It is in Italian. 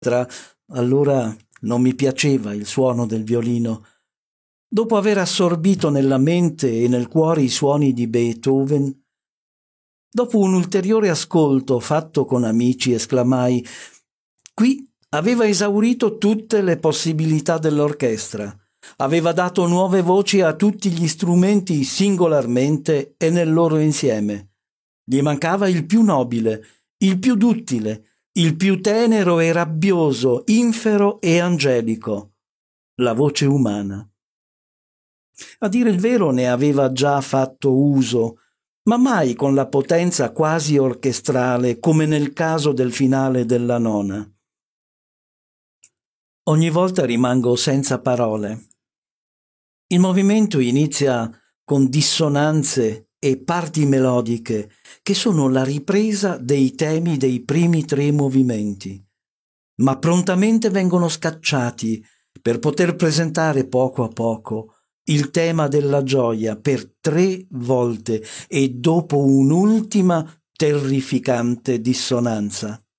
allora non mi piaceva il suono del violino. Dopo aver assorbito nella mente e nel cuore i suoni di Beethoven, dopo un ulteriore ascolto fatto con amici, esclamai: qui aveva esaurito tutte le possibilità dell'orchestra, aveva dato nuove voci a tutti gli strumenti singolarmente e nel loro insieme. Gli mancava il più nobile, il più duttile, il più tenero e rabbioso, infero e angelico, la voce umana. A dire il vero ne aveva già fatto uso, ma mai con la potenza quasi orchestrale come nel caso del finale della nona. Ogni volta rimango senza parole. Il movimento inizia con dissonanze e parti melodiche che sono la ripresa dei temi dei primi 3 movimenti, ma prontamente vengono scacciati per poter presentare poco a poco il tema della gioia per 3 volte e dopo un'ultima terrificante dissonanza.